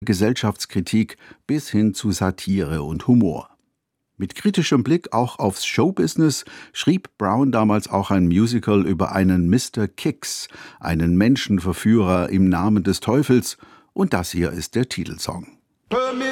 Gesellschaftskritik bis hin zu Satire und Humor. Mit kritischem Blick auch aufs Showbusiness schrieb Brown damals auch ein Musical über einen Mr. Kicks, einen Menschenverführer im Namen des Teufels, und das hier ist der Titelsong. Permission